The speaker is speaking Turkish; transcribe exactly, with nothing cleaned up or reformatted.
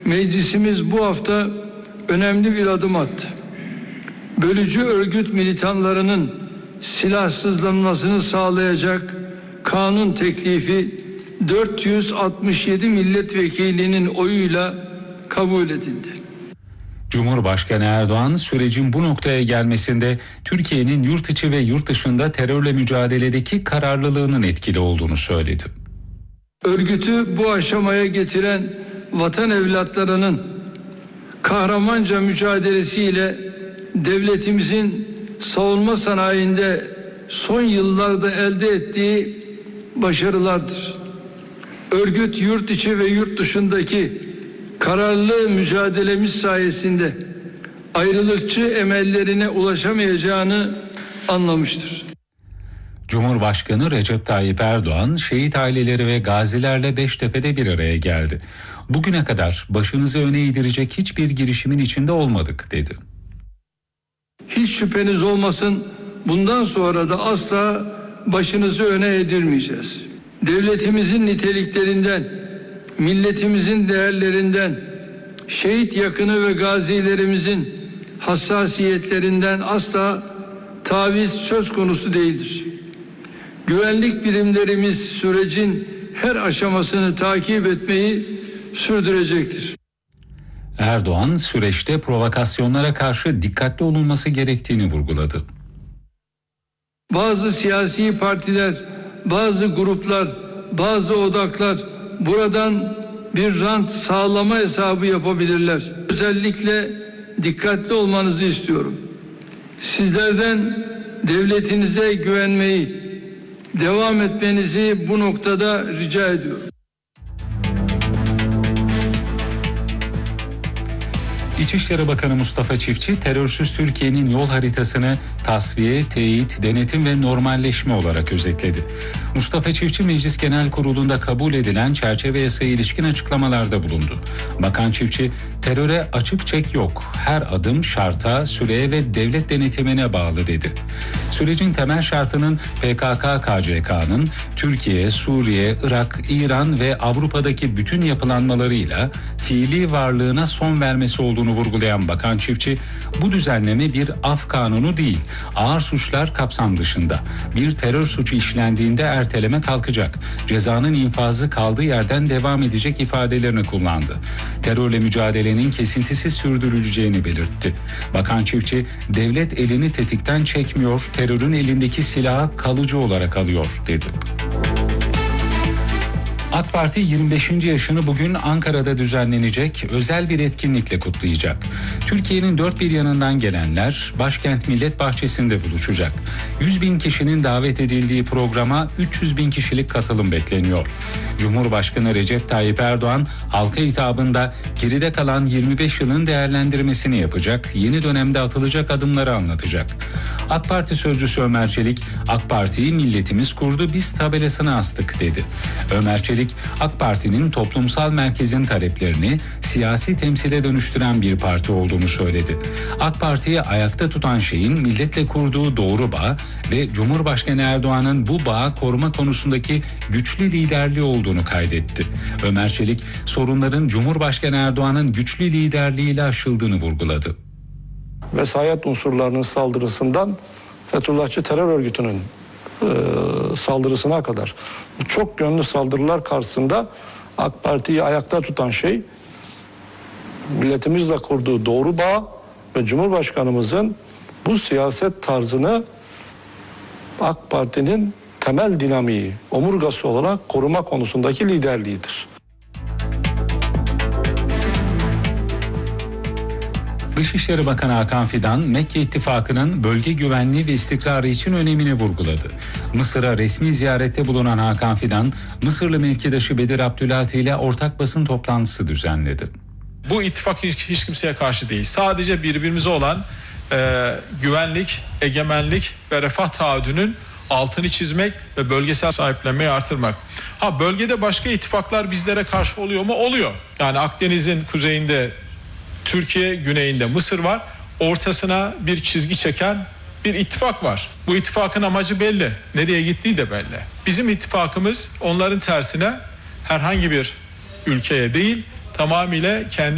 Meclisimiz bu hafta önemli bir adım attı. Bölücü örgüt militanlarının silahsızlanmasını sağlayacak kanun teklifi dört yüz altmış yedi milletvekilinin oyuyla kabul edildi. Cumhurbaşkanı Erdoğan sürecin bu noktaya gelmesinde Türkiye'nin yurt içi ve yurt dışında terörle mücadeledeki kararlılığının etkili olduğunu söyledi. Örgütü bu aşamaya getiren vatan evlatlarının kahramanca mücadelesiyle devletimizin savunma sanayinde son yıllarda elde ettiği başarılardır. Örgüt yurt içi ve yurt dışındaki kararlı mücadelemiz sayesinde ayrılıkçı emellerine ulaşamayacağını anlamıştır. Cumhurbaşkanı Recep Tayyip Erdoğan, şehit aileleri ve gazilerle Beştepe'de bir araya geldi. Bugüne kadar başınızı öne eğdirecek hiçbir girişimin içinde olmadık, dedi. Hiç şüpheniz olmasın, bundan sonra da asla başınızı öne eğdirmeyeceğiz. Devletimizin niteliklerinden, milletimizin değerlerinden, şehit yakını ve gazilerimizin hassasiyetlerinden asla taviz söz konusu değildir. Güvenlik birimlerimiz sürecin her aşamasını takip etmeyi sürdürecektir. Erdoğan, süreçte provokasyonlara karşı dikkatli olunması gerektiğini vurguladı. Bazı siyasi partiler, bazı gruplar, bazı odaklar buradan bir rant sağlama hesabı yapabilirler. Özellikle dikkatli olmanızı istiyorum. Sizlerden devletinize güvenmeyi, devam etmenizi bu noktada rica ediyorum. İçişleri Bakanı Mustafa Çiftçi, terörsüz Türkiye'nin yol haritasını tasfiye, teyit, denetim ve normalleşme olarak özetledi. Mustafa Çiftçi, Meclis Genel Kurulu'nda kabul edilen çerçeve yasaya ilişkin açıklamalarda bulundu. Bakan Çiftçi, teröre açık çek yok, her adım şarta, süreye ve devlet denetimine bağlı, dedi. Sürecin temel şartının P K K K C K'nın Türkiye, Suriye, Irak, İran ve Avrupa'daki bütün yapılanmalarıyla fiili varlığına son vermesi olduğunu vurgulayan Bakan Çiftçi, bu düzenleme bir af kanunu değil, ağır suçlar kapsam dışında. Bir terör suçu işlendiğinde erteleme kalkacak, cezanın infazı kaldığı yerden devam edecek ifadelerini kullandı. Terörle mücadelenin kesintisiz sürdürüleceğini belirtti. Bakan Çiftçi, devlet elini tetikten çekmiyor, terörün elindeki silahı kalıcı olarak alıyor, dedi. AK Parti yirmi beşinci yaşını bugün Ankara'da düzenlenecek özel bir etkinlikle kutlayacak. Türkiye'nin dört bir yanından gelenler başkent Millet Bahçesi'nde buluşacak. yüz bin kişinin davet edildiği programa üç yüz bin kişilik katılım bekleniyor. Cumhurbaşkanı Recep Tayyip Erdoğan halka hitabında geride kalan yirmi beş yılın değerlendirmesini yapacak, yeni dönemde atılacak adımları anlatacak. AK Parti sözcüsü Ömer Çelik, AK Parti'yi milletimiz kurdu, biz tabelasını astık, dedi. Ömer Çelik, AK Parti'nin toplumsal merkezin taleplerini siyasi temsile dönüştüren bir parti olduğunu söyledi. AK Parti'yi ayakta tutan şeyin milletle kurduğu doğru bağ ve Cumhurbaşkanı Erdoğan'ın bu bağı koruma konusundaki güçlü liderliği olduğunu kaydetti. Ömer Çelik, sorunların Cumhurbaşkanı Erdoğan'ın güçlü liderliğiyle aşıldığını vurguladı. Vesayet unsurlarının saldırısından Fethullahçı terör örgütünün e, saldırısına kadar bu çok yönlü saldırılar karşısında AK Parti'yi ayakta tutan şey milletimizle kurduğu doğru bağ ve Cumhurbaşkanımızın bu siyaset tarzını AK Parti'nin temel dinamiği, omurgası olarak koruma konusundaki liderliğidir. Dışişleri Bakanı Hakan Fidan, Mekke İttifakı'nın bölge güvenliği ve istikrarı için önemini vurguladı. Mısır'a resmi ziyarette bulunan Hakan Fidan, Mısırlı mevkidaşı Bedir Abdülati ile ortak basın toplantısı düzenledi. Bu ittifak hiç, hiç kimseye karşı değil. Sadece birbirimize olan e, güvenlik, egemenlik ve refah taahhüdünün altını çizmek ve bölgesel sahiplenmeyi artırmak. Ha, bölgede başka ittifaklar bizlere karşı oluyor mu? Oluyor. Yani Akdeniz'in kuzeyinde Türkiye, güneyinde Mısır var. Ortasına bir çizgi çeken bir ittifak var. Bu ittifakın amacı belli. Nereye gittiği de belli. Bizim ittifakımız onların tersine herhangi bir ülkeye değil, tamamıyla kendi